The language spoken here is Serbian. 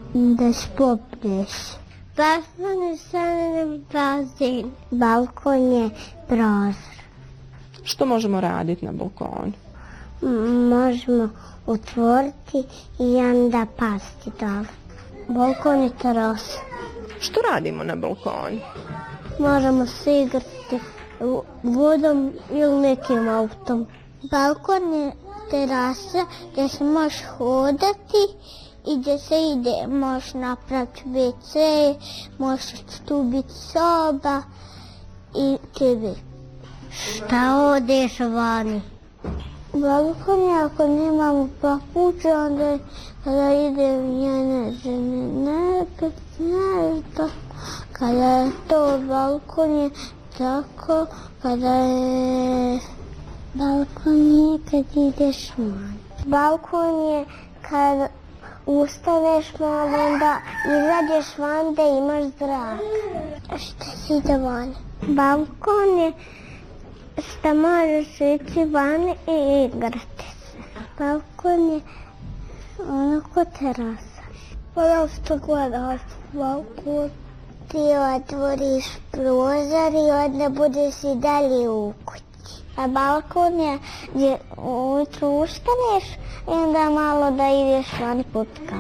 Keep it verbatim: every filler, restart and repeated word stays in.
Da se popneš. Balkon je samo bazen. Balkon je prozor. Što možemo raditi na balkonu? Možemo otvoriti i onda pasti dole. Balkon je terasa. Što radimo na balkonu? Možemo se igrati vodom ili nekim autom. Balkon je terasa gdje se može hodati i gdje se ide, možeš napraviti ve ce, možeš stubiti soba i tebe. Šta odeš vani? Balkon je ako nemamo papuče, onda kada ide njene žene nekad, nešto. Kada je to balkon je tako, kada je... Balkon je kad ideš van. Balkon je kad ustaneš malo, onda izađeš van da imaš zrak. Šta si ide van? Balkon je što možeš ići van i igrati se. Balkon je onako terasa. Ono što gledaš balkon. Ti otvoriš prozor i onda budeš i dalje u kući. A balkon je gdje ujutru ustaneš i onda malo da ideš van putka.